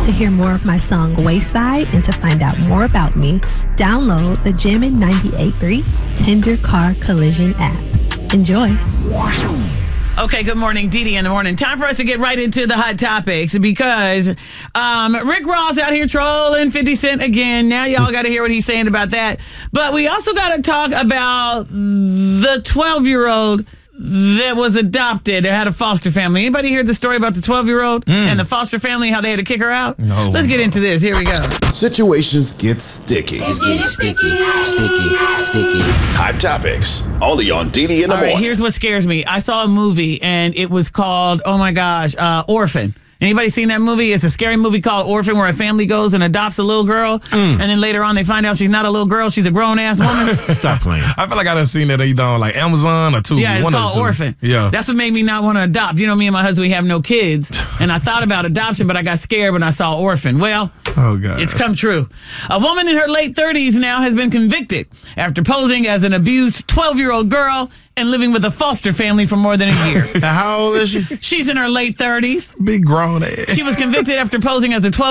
To hear more of my song Wayside and to find out more about me, download the Jammin' 98.3 Tender Car Collision app. Enjoy. Okay, good morning, Dee Dee in the morning. Time for us to get right into the hot topics because Rick Ross out here trolling 50 Cent again. Now y'all got to hear what he's saying about that. But we also got to talk about the 12-year-old that was adopted or had a foster family. Anybody hear the story about the 12-year-old and the foster family, how they had to kick her out? No. Let's get into this. Here we go. Situations get sticky. It's getting sticky. Hot topics, only on DD in the All right, morning. here's what scares me. I saw a movie, and it was called, oh my gosh, Orphan. Anybody seen that movie? It's a scary movie called Orphan where a family goes and adopts a little girl, and then later on they find out she's not a little girl, she's a grown-ass woman. Stop playing. I feel like I done seen that either on like Amazon or Tubi. Yeah, it's one called of the two. Orphan. Yeah. That's what made me not want to adopt. You know, me and my husband, we have no kids, and I thought about adoption, but I got scared when I saw Orphan. Well, Oh, God. it's come true. A woman in her late 30s now has been convicted after posing as an abused 12-year-old girl and living with a foster family for more than a year. How old is she? She's in her late 30s. Big grown ass. She was convicted after posing as a 12